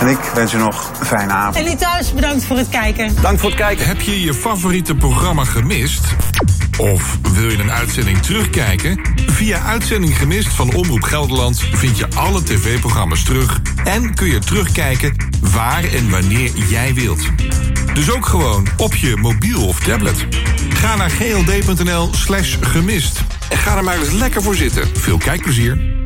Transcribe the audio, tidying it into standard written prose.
En ik wens u nog een fijne avond. En u thuis, bedankt voor het kijken. Dank voor het kijken. Heb je je favoriete programma gemist? Of wil je een uitzending terugkijken? Via Uitzending Gemist van Omroep Gelderland vind je alle tv-programma's terug en kun je terugkijken waar en wanneer jij wilt. Dus ook gewoon op je mobiel of tablet. Ga naar gld.nl/gemist en ga er maar eens lekker voor zitten. Veel kijkplezier.